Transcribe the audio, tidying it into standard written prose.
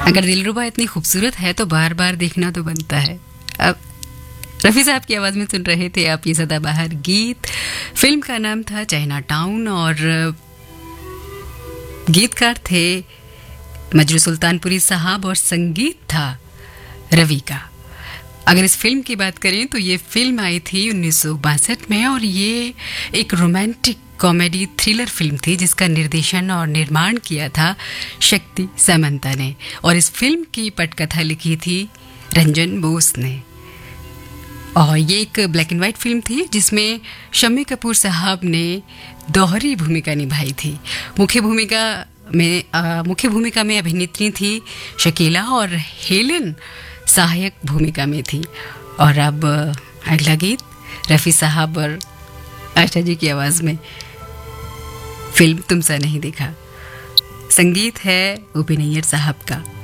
अगर दिलरुबा इतनी खूबसूरत है तो बार बार देखना तो बनता है। अब रफ़ी साहब की आवाज़ में सुन रहे थे आप ये सदाबहार गीत। फिल्म का नाम था चाइना टाउन और गीतकार थे मजरू सुल्तानपुरी साहब और संगीत था रवि का। अगर इस फिल्म की बात करें तो ये फिल्म आई थी 1962 में और ये एक रोमांटिक कॉमेडी थ्रिलर फिल्म थी जिसका निर्देशन और निर्माण किया था शक्ति सामंता ने और इस फिल्म की पटकथा लिखी थी रंजन बोस ने। और ये एक ब्लैक एंड वाइट फिल्म थी जिसमें शम्मी कपूर साहब ने दोहरी भूमिका निभाई थी। मुख्य भूमिका में अभिनेत्री थी शकीला और हेलन सहायक भूमिका में थी। और अब अगला गीत रफ़ी साहब और आशा जी की आवाज़ में, फिल्म तुमसा नहीं देखा। संगीत है ओ पी नैयर साहब का।